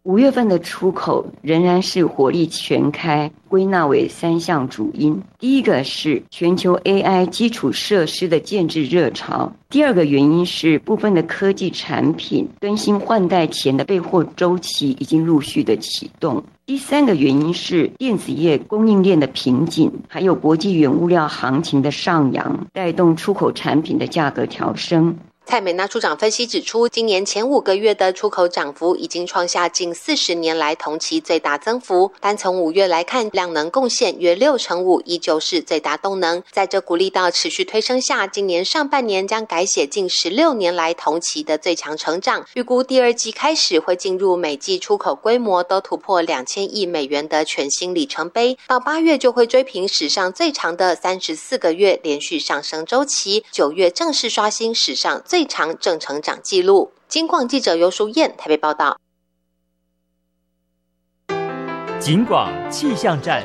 5月份的出口仍然是火力全开，归纳为3项主因。第一个是全球 AI 基础设施的建制热潮，第二个原因是部分的科技产品更新换代前的备货周期已经陆续的启动，第三个原因是电子业供应链的瓶颈，还有国际原物料行情的上扬，带动出口产品的价格调升。 蔡美娜处长分析指出，今年前5个月的出口涨幅已经创下近40年来同期最大增幅，单从5月来看，量能贡献约65%，依旧是最大动能。在这股力道持续推升下，今年上半年将改写近16年来同期的最强成长，预估第2季开始会进入每季出口规模都突破2000亿美元的全新里程碑，到8月就会追平史上最长的34个月连续上升周期，9月正式刷新史上最长正成长纪录。金广记者尤淑燕台北报道。 警广气象站。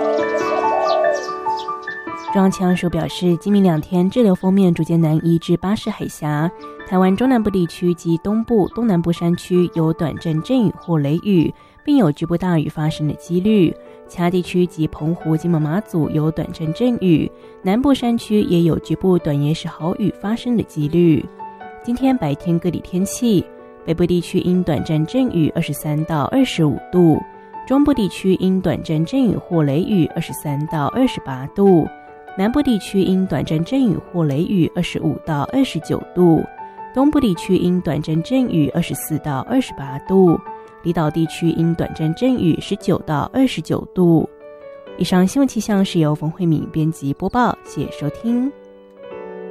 中央气象署表示，今明2天滞留锋面逐渐南移至巴士海峡，台湾中南部地区及东部、东南部山区有短暂阵雨或雷雨，并有局部大雨发生的几率。其他地区及澎湖、金门、马祖有短暂阵雨，南部山区也有局部短延时豪雨发生的几率。今天白天各地天气，北部地区因短暂阵雨23到25度，中部地区因短暂阵雨或雷雨23到28度，南部地区因短暂阵雨或雷雨25到29度，东部地区因短暂阵雨24到28度，离岛地区因短暂阵雨19到29度。以上新闻气象是由冯慧敏编辑播报，谢谢收听。